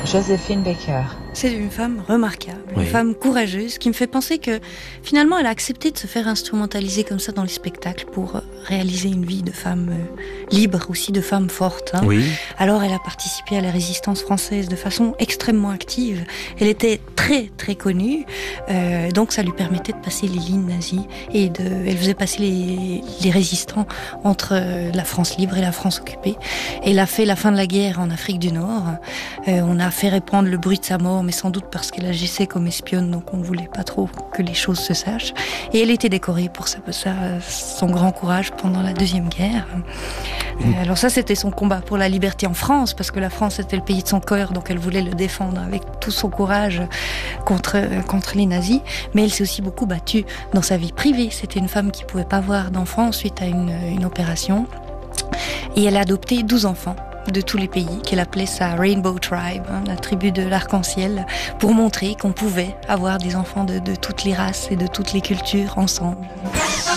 Joséphine Baker. C'est une femme remarquable, une femme courageuse qui me fait penser que finalement elle a accepté de se faire instrumentaliser comme ça dans les spectacles pour réaliser une vie de femme libre, aussi de femme forte. Oui. Alors elle a participé à la résistance française de façon extrêmement active. Elle était très très connue, donc ça lui permettait de passer les lignes nazies et elle faisait passer les résistants entre la France libre et la France occupée. Elle a fait la fin de la guerre en Afrique du Nord. On a fait répandre le bruit de sa mort, mais sans doute parce qu'elle agissait comme espionne, donc on ne voulait pas trop que les choses se sachent. Et elle était décorée pour son grand courage pendant la Deuxième Guerre. Alors ça, c'était son combat pour la liberté en France, parce que la France était le pays de son cœur, donc elle voulait le défendre avec tout son courage contre les nazis. Mais elle s'est aussi beaucoup battue dans sa vie privée. C'était une femme qui ne pouvait pas avoir d'enfants suite à une opération. Et elle a adopté 12 enfants de tous les pays, qu'elle appelait sa Rainbow Tribe, la tribu de l'arc-en-ciel, pour montrer qu'on pouvait avoir des enfants de toutes les races et de toutes les cultures ensemble.